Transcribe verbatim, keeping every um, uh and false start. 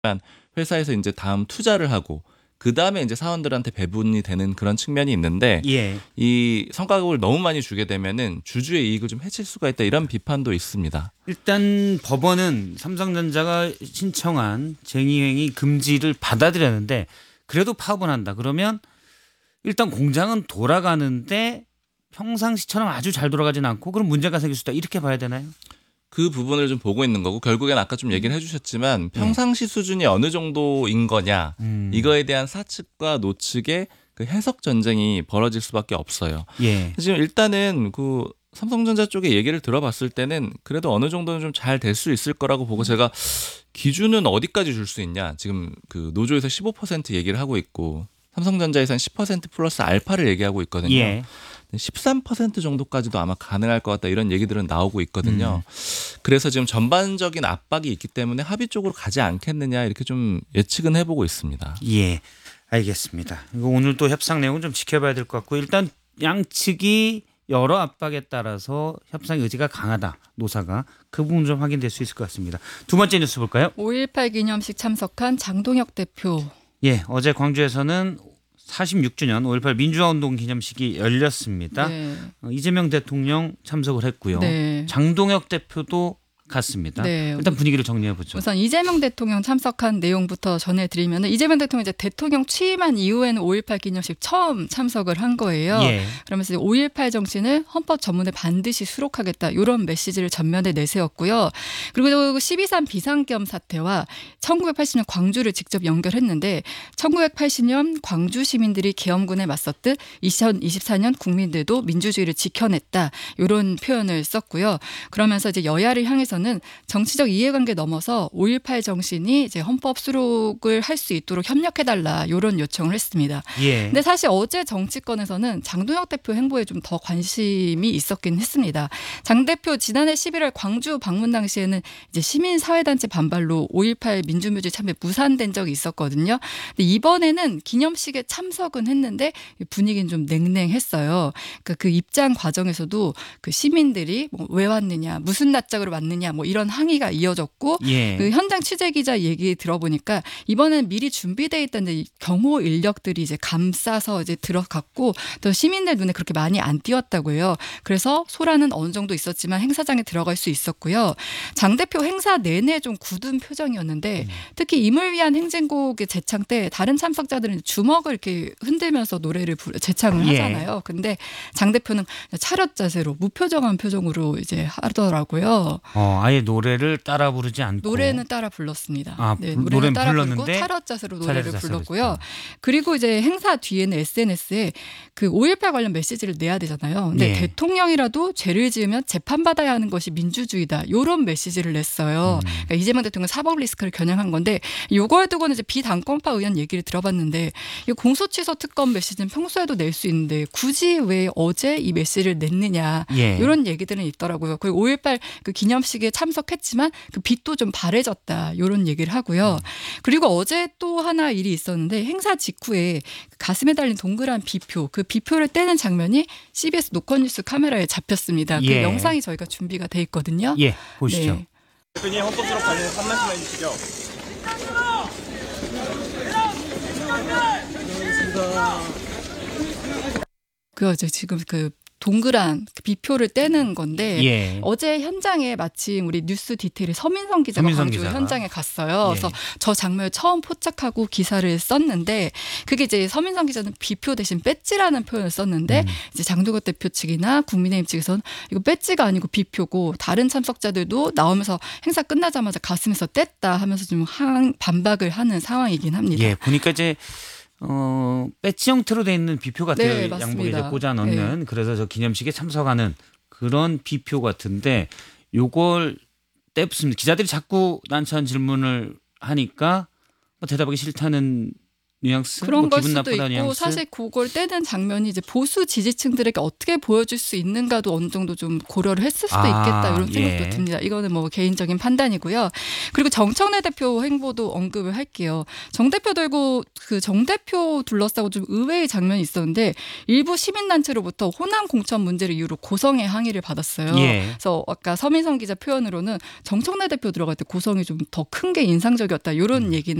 회사에서 이제 다음 투자를 하고 그 다음에 이제 사원들한테 배분이 되는 그런 측면이 있는데 예. 이 성과급을 너무 많이 주게 되면은 주주의 이익을 좀 해칠 수가 있다 이런 비판도 있습니다. 일단 법원은 삼성전자가 신청한 쟁의행위 금지를 받아들였는데 그래도 파업은 한다. 그러면 일단 공장은 돌아가는데 평상시처럼 아주 잘 돌아가진 않고 그럼 문제가 생길 수 있다. 이렇게 봐야 되나요? 그 부분을 좀 보고 있는 거고 결국엔 아까 좀 얘기를 해주셨지만 평상시 수준이 어느 정도인 거냐 음. 이거에 대한 사측과 노측의 그 해석 전쟁이 벌어질 수밖에 없어요. 예. 지금 일단은 그 삼성전자 쪽의 얘기를 들어봤을 때는 그래도 어느 정도는 좀 잘 될 수 있을 거라고 보고 제가 기준은 어디까지 줄 수 있냐 지금 그 노조에서 십오 퍼센트 얘기를 하고 있고 삼성전자에서는 십 퍼센트 플러스 알파를 얘기하고 있거든요. 예. 십삼 퍼센트 정도까지도 아마 가능할 것 같다 이런 얘기들은 나오고 있거든요. 음. 그래서 지금 전반적인 압박이 있기 때문에 합의 쪽으로 가지 않겠느냐 이렇게 좀 예측은 해보고 있습니다. 예. 알겠습니다. 이거 오늘 또 협상 내용은 좀 지켜봐야 될 것 같고 일단 양측이 여러 압박에 따라서 협상 의지가 강하다. 노사가. 그 부분 좀 확인될 수 있을 것 같습니다. 두 번째 뉴스 볼까요? 오일팔 기념식 참석한 장동혁 대표. 예. 어제 광주에서는 사십육 주년 오일팔 민주화운동 기념식이 열렸습니다. 네. 어, 이재명 대통령 참석을 했고요. 네. 장동혁 대표도 갔습니다. 네. 일단 분위기를 정리해 보죠. 우선 이재명 대통령 참석한 내용부터 전해드리면 이재명 대통령 이제 대통령 취임한 이후에는 오일팔 기념식 처음 참석을 한 거예요. 예. 그러면서 오일팔 정신을 헌법 전문에 반드시 수록하겠다 이런 메시지를 전면에 내세웠고요. 그리고 십이 삼 비상겸 사태와 천구백팔십 년 광주를 직접 연결했는데 천구백팔십 년 광주 시민들이 계엄군에 맞섰듯 이천이십사 년 국민들도 민주주의를 지켜냈다 이런 표현을 썼고요. 그러면서 이제 여야를 향해서는 정치적 이해관계 넘어서 오일팔 정신이 이제 헌법 수록을 할 수 있도록 협력해달라 이런 요청을 했습니다. 예. 근데 사실 어제 정치권에서는 장동혁 대표 행보에 좀 더 관심이 있었긴 했습니다. 장 대표 지난해 십일월 광주 방문 당시에는 이제 시민사회단체 반발로 오일팔 민주묘지 참여 무산된 적이 있었거든요. 근데 이번에는 기념식에 참석은 했는데 분위기는 좀 냉랭했어요. 그러니까 그 입장 과정에서도 그 시민들이 뭐 왜 왔느냐, 무슨 낯짝으로 왔느냐, 뭐 이런 항의가 이어졌고 예. 그 현장 취재 기자 얘기 들어보니까 이번엔 미리 준비돼 있던 이제 경호 인력들이 이제 감싸서 이제 들어갔고 또 시민들 눈에 그렇게 많이 안 띄었다고 해요. 그래서 소란은 어느 정도 있었지만 행사장에 들어갈 수 있었고요. 장 대표 행사 내내 좀 굳은 표정이었는데 특히 임을 위한 행진곡의 재창 때 다른 참석자들은 주먹을 이렇게 흔들면서 노래를 부르, 재창을 예. 하잖아요. 근데 장 대표는 차렷 자세로 무표정한 표정으로 이제 하더라고요. 어, 아예 노래를 따라 부르지 않고 노래는 따라 불렀습니다. 아, 네, 불- 노래는 노래는 따라 부르고 불렀는데 차렷 자세로 차렷 노래를 자세로 불렀고요. 했다. 그리고 이제 행사 뒤에는 에스엔에스에 그 오일팔 관련 메시지를 내야 되잖아요. 근데 예. 대통령이라도 죄를 지으면 재판받아야 하는 것이 민주주의다. 이런 메시지를 냈어요. 음. 그러니까 이재명 대통령 사법 리스크를 겨냥한 건데 이걸 두고는 이제 비당권파 의원 얘기를 들어봤는데 이 공소취소 특검 메시지는 평소에도 낼 수 있는데 굳이 왜 어제 이 메시지를 냈느냐. 예. 이런 얘기들은 있더라고요. 그리고 오일팔 그 기념식에 참석했지만 그 빛도 좀 바래졌다. 이런 얘기를 하고요. 그리고 어제 또 하나 일이 있었는데 행사 직후에 가슴에 달린 동그란 비표, 그 비표를 떼는 장면이 씨비에스 노컷뉴스 카메라에 잡혔습니다. 그 예. 영상이 저희가 준비가 돼 있거든요. 예. 보시죠. 네. 대표님 헌법 수록 관련해서 한 말씀 해주시죠. 그 이제 지금 그 동그란 그 비표를 떼는 건데 예. 어제 현장에 마침 우리 뉴스 디테일의 서민성 기자가 서민성 광주 기자가. 현장에 갔어요. 예. 그래서 저 장면을 처음 포착하고 기사를 썼는데 그게 이제 서민성 기자는 비표 대신 배지라는 표현을 썼는데 음. 이제 장동혁 대표 측이나 국민의힘 측에서는 이거 배지가 아니고 비표고 다른 참석자들도 나오면서 행사 끝나자마자 가슴에서 뗐다 하면서 좀 항, 반박을 하는 상황이긴 합니다. 예. 보니까 이제 어, 배지 형태로 돼 있는 비표 같아요. 네, 양복에 맞습니다. 이제 꽂아 넣는. 그래서 저 기념식에 참석하는 그런 비표 같은데 요걸 떼붙습니다. 기자들이 자꾸 난처한 질문을 하니까 뭐 대답하기 싫다는 뉘앙스, 그런 뭐 걸 기분 수도 나쁘다 있고 뉘앙스. 사실 그걸 떼는 장면이 이제 보수 지지층들에게 어떻게 보여줄 수 있는가도 어느 정도 좀 고려를 했을 수도 아, 있겠다 이런 생각도 예. 듭니다. 이거는 뭐 개인적인 판단이고요. 그리고 정청래 대표 행보도 언급을 할게요. 정 대표 들고 그 정 대표 둘러싸고 좀 의외의 장면이 있었는데 일부 시민단체로부터 호남 공천 문제를 이유로 고성의 항의를 받았어요. 예. 그래서 아까 서민성 기자 표현으로는 정청래 대표 들어갈 때 고성이 좀 더 큰 게 인상적이었다 이런 얘기는